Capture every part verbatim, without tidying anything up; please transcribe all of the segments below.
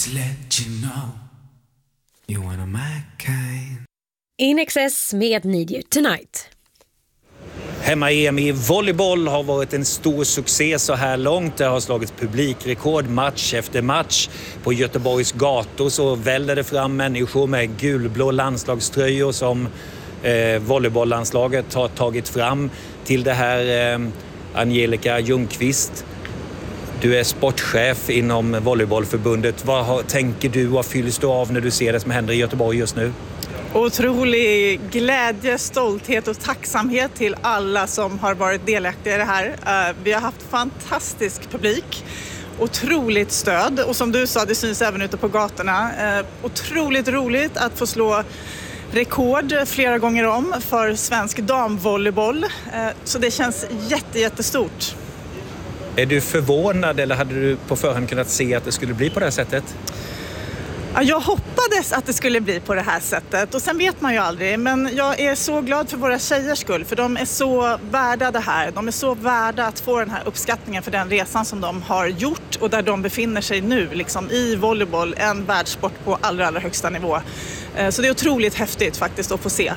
Just let you know you're one of my kind. In Excess med Need You Tonight. Hemma-E M i volleyboll har varit en stor succé så här långt. Det har slagit publikrekord match efter match. På Göteborgs gator så väller det fram människor med gulblå landslagströjor som eh, volleybolllandslaget har tagit fram till det här. Eh, Angelica Ljungqvist, du är sportchef inom Volleybollförbundet. Vad har, tänker du, vad fylls du av när du ser det som händer i Göteborg just nu? Otrolig glädje, stolthet och tacksamhet till alla som har varit delaktiga i det här. Vi har haft fantastisk publik, otroligt stöd och som du sa, det syns även ute på gatorna. Otroligt roligt att få slå rekord flera gånger om för svensk damvolleyboll. Så det känns jätte, jättestort. Är du förvånad eller hade du på förhand kunnat se att det skulle bli på det här sättet? Ja, jag hoppades att det skulle bli på det här sättet och sen vet man ju aldrig, men jag är så glad för våra tjejers skull för de är så värda det här. De är så värda att få den här uppskattningen för den resan som de har gjort och där de befinner sig nu liksom i volleyboll, en världssport på allra, allra högsta nivå. Så det är otroligt häftigt faktiskt att få se.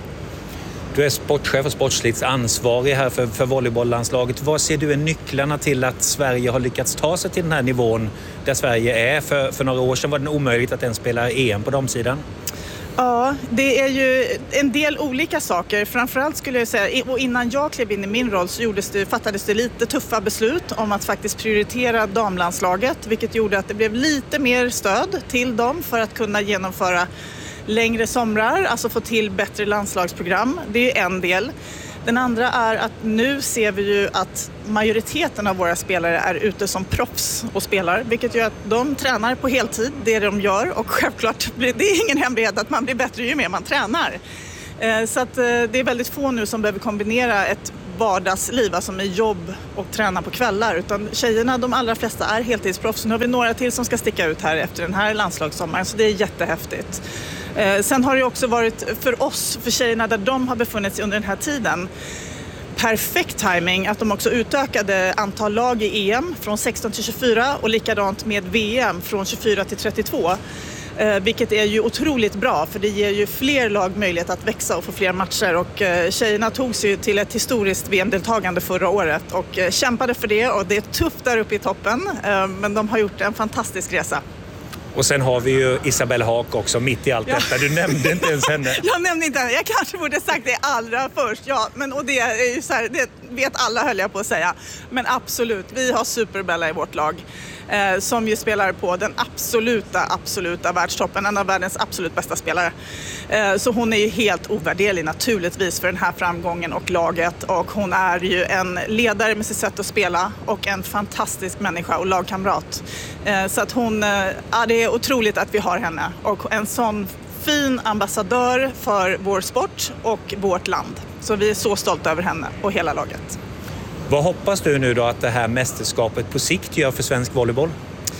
Du är sportchef och sportsligt ansvarig här för, för volleybolllandslaget. Vad ser du är nycklarna till att Sverige har lyckats ta sig till den här nivån där Sverige är? För, för några år sedan var det omöjligt att ens spela E M på damsidan. Ja, det är ju en del olika saker. Framförallt skulle jag säga, och innan jag klev in i min roll så gjordes det, fattades det lite tuffa beslut om att faktiskt prioritera damlandslaget. Vilket gjorde att det blev lite mer stöd till dem för att kunna genomföra längre somrar, alltså få till bättre landslagsprogram. Det är en del. Den andra är att nu ser vi ju att majoriteten av våra spelare är ute som proffs och spelar, vilket gör att de tränar på heltid, det de gör, och självklart det är ingen hemlighet att man blir bättre ju mer man tränar. Så att det är väldigt få nu som behöver kombinera ett vardagsliv, alltså med jobb och träna på kvällar, utan tjejerna, de allra flesta är heltidsproffs. Nu har vi några till som ska sticka ut här efter den här landslagssommaren, så det är jättehäftigt. Sen har det också varit för oss, för tjejerna där de har befunnit sig under den här tiden, perfekt timing att de också utökade antal lag i E M från sexton till tjugofyra och likadant med V M från tjugofyra till trettiotvå. Vilket är ju otroligt bra för det ger ju fler lag möjlighet att växa och få fler matcher och tjejerna tog sig till ett historiskt V M-deltagande förra året och kämpade för det och det är tufft där uppe i toppen men de har gjort en fantastisk resa. Och sen har vi ju Isabelle Haak också mitt i allt ja. detta. Du nämnde inte ens henne. Jag nämnde inte henne. Jag kanske borde sagt det allra först. Ja, men och det är ju så här, det vet alla höll jag på att säga. Men absolut, vi har Superbella i vårt lag. Eh, som ju spelar på den absoluta, absoluta världstoppen. En av världens absolut bästa spelare. Eh, så hon är ju helt ovärderlig naturligtvis för den här framgången och laget. Och hon är ju en ledare med sitt sätt att spela och en fantastisk människa och lagkamrat. Eh, så att hon, eh, ja, det är otroligt att vi har henne. Och en sån fin ambassadör för vår sport och vårt land. Så vi är så stolta över henne och hela laget. Vad hoppas du nu då att det här mästerskapet på sikt gör för svensk volleyboll?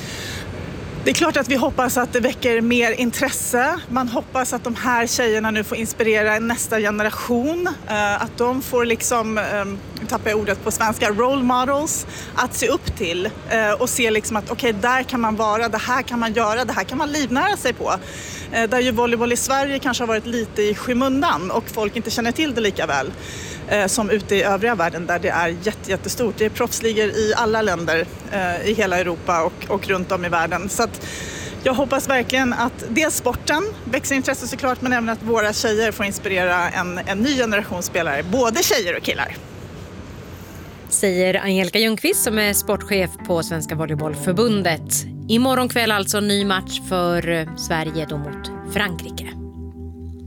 Det är klart att vi hoppas att det väcker mer intresse. Man hoppas att de här tjejerna nu får inspirera nästa generation. Att de får liksom, nu tappar jag ordet på svenska, role models att se upp till. Och se liksom att okej, okay, där kan man vara, det här kan man göra, det här kan man livnära sig på. Där ju volleyboll i Sverige kanske har varit lite i skymundan och folk inte känner till det lika väl. Som ute i övriga världen där det är jätte, jättestort. Det är proffsligor i alla länder eh, i hela Europa och, och runt om i världen. Så att jag hoppas verkligen att dels sporten växer intresse såklart men även att våra tjejer får inspirera en, en ny generation spelare, både tjejer och killar. Säger Angelica Ljungqvist som är sportchef på Svenska Volleybollförbundet. Imorgon kväll alltså ny match för Sverige då mot Frankrike.